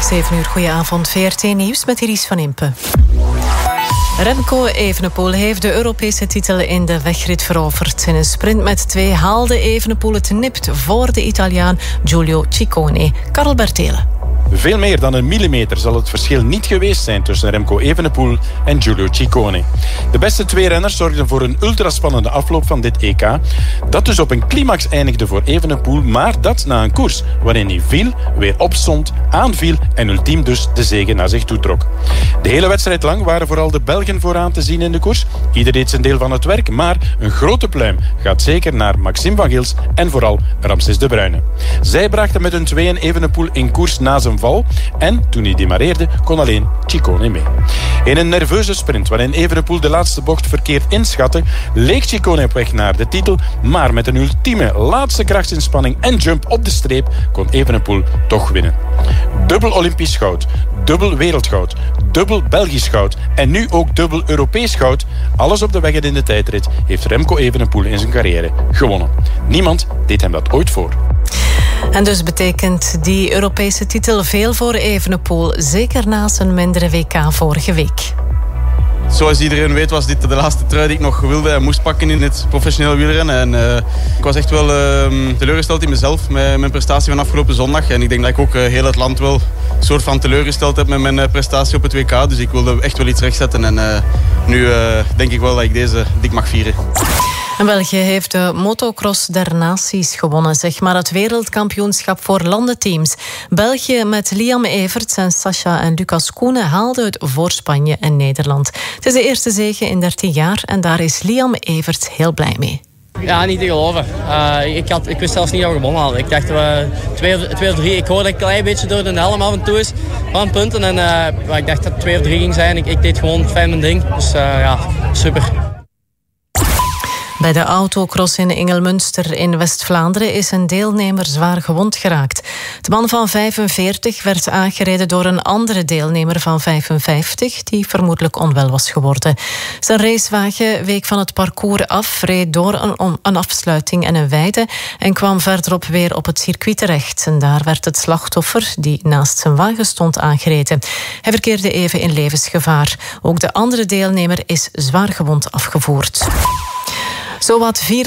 7 uur, goedenavond. VRT Nieuws met Iris van Impe. Remco Evenepoel heeft de Europese titel in de wegrit veroverd. In een sprint met 2 haalde Evenepoel het nipt voor de Italiaan Giulio Ciccone. Karel Bertelen. Veel meer dan 1 millimeter zal het verschil niet geweest zijn tussen Remco Evenepoel en Giulio Ciccone. De beste 2 renners zorgden voor een ultraspannende afloop van dit EK. Dat dus op een climax eindigde voor Evenepoel, maar dat na een koers waarin hij viel, weer opstond, aanviel en ultiem dus de zege naar zich toe trok. De hele wedstrijd lang waren vooral de Belgen vooraan te zien in de koers. Ieder deed zijn deel van het werk, maar een grote pluim gaat zeker naar Maxime van Gils en vooral Ramses de Bruyne. Zij brachten met hun tweeën Evenepoel in koers na zijn val en toen hij demareerde kon alleen Ciccone mee. In een nerveuze sprint waarin Evenepoel de laatste bocht verkeerd inschatte, leek Ciccone op weg naar de titel, maar met een ultieme laatste krachtsinspanning en jump op de streep kon Evenepoel toch winnen. Dubbel Olympisch goud, dubbel wereldgoud, dubbel Belgisch goud en nu ook dubbel Europees goud. Alles op de weg en in de tijdrit heeft Remco Evenepoel in zijn carrière gewonnen. Niemand deed hem dat ooit voor. En dus betekent die Europese titel veel voor Evenepoel, zeker na zijn mindere WK vorige week. Zoals iedereen weet was dit de laatste trui die ik nog wilde en moest pakken in het professioneel wielrennen. En ik was echt wel teleurgesteld in mezelf met mijn prestatie van afgelopen zondag. En ik denk dat ik ook heel het land wel een soort van teleurgesteld heb met mijn prestatie op het WK. Dus ik wilde echt wel iets rechtzetten. En nu denk ik wel dat ik deze dik mag vieren. En België heeft de motocross der naties gewonnen, zeg maar het wereldkampioenschap voor landenteams. België met Liam Everts en Sascha en Lucas Koenen haalde het voor Spanje en Nederland. Het is de eerste zege in 13 jaar en daar is Liam Everts heel blij mee. Ja, niet te geloven. Ik wist zelfs niet dat we gewonnen hadden. Ik dacht dat we 2 of 3... Ik hoorde een klein beetje door de helm af en toe eens van punten. En ik dacht dat het 2 of 3 ging zijn. Ik deed gewoon fijn mijn ding. Dus ja, super. Bij de autocross in Engelmunster in West-Vlaanderen is een deelnemer zwaar gewond geraakt. De man van 45 werd aangereden door een andere deelnemer van 55... die vermoedelijk onwel was geworden. Zijn racewagen week van het parcours af, reed door een afsluiting en een weide... en kwam verderop weer op het circuit terecht. En daar werd het slachtoffer, die naast zijn wagen stond, aangereden. Hij verkeerde even in levensgevaar. Ook de andere deelnemer is zwaar gewond afgevoerd. Zowat 485.000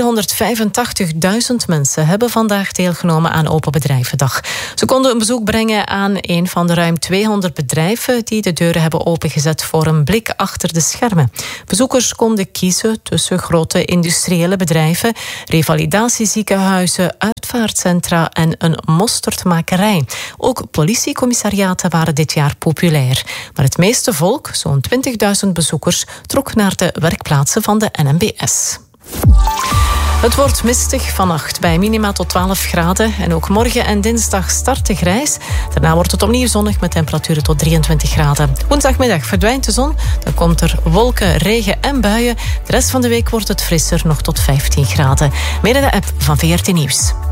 mensen hebben vandaag deelgenomen aan Open Bedrijvendag. Ze konden een bezoek brengen aan een van de ruim 200 bedrijven die de deuren hebben opengezet voor een blik achter de schermen. Bezoekers konden kiezen tussen grote industriële bedrijven, revalidatieziekenhuizen, uitvaartcentra en een mosterdmakerij. Ook politiecommissariaten waren dit jaar populair. Maar het meeste volk, zo'n 20.000 bezoekers, trok naar de werkplaatsen van de NMBS. Het wordt mistig vannacht bij minima tot 12 graden. En ook morgen en dinsdag starten grijs. Daarna wordt het opnieuw zonnig met temperaturen tot 23 graden. Woensdagmiddag verdwijnt de zon. Dan komt er wolken, regen en buien. De rest van de week wordt het frisser, nog tot 15 graden. Meer in de app van VRT Nieuws.